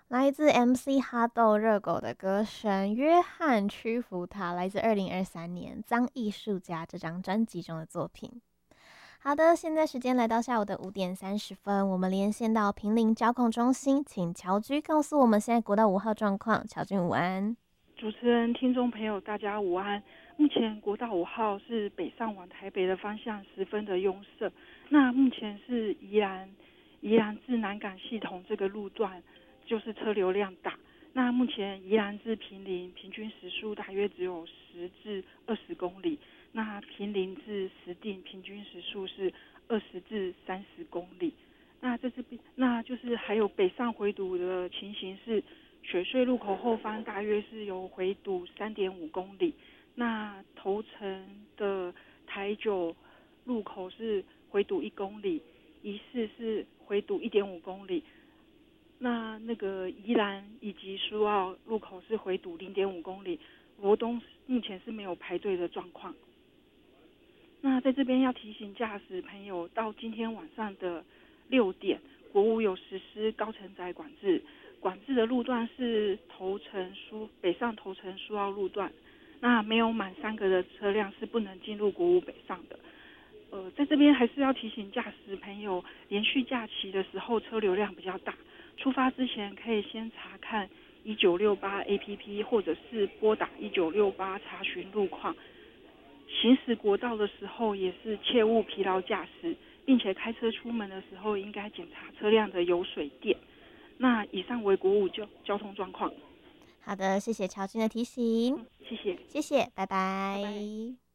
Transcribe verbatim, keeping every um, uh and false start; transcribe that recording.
来自 M C 哈豆热狗的歌神约翰屈服他，来自二零二三年《脏艺术家》这张专辑中的作品。好的，现在时间来到下午的五点三十分，我们连线到坪林交控中心，请乔居告诉我们现在国道五号状况。乔君午安。 主持人、听众朋友，大家午安。目前国道五号是北上往台北的方向十分的拥塞。那目前是宜兰宜兰至南港系统这个路段，就是车流量大。那目前宜兰至坪林平均时速大约只有十至二十公里，那坪林至石碇平均时速是二十至三十公里。那这是那就是还有北上回堵的情形是。雪隧路口后方大约是有回堵三点五公里，那头城的台九路口是回堵一公里，宜四是回堵一点五公里，那那个宜兰以及苏澳路口是回堵零点五公里，罗东目前是没有排队的状况。那在这边要提醒驾驶朋友，到今天晚上的六点，国五有实施高承载管制。管制的路段是头城苏北上头城苏澳路段，那没有满三个的车辆是不能进入国五北上的。呃，在这边还是要提醒驾驶朋友，连续假期的时候车流量比较大，出发之前可以先查看一九六八 A P P 或者是拨打一九六八查询路况。行驶国道的时候也是切勿疲劳驾驶，并且开车出门的时候应该检查车辆的油水电。那以上为国五交交通状况。 好的，谢谢乔君的提醒。 嗯，谢谢， 谢谢，拜拜。 拜拜。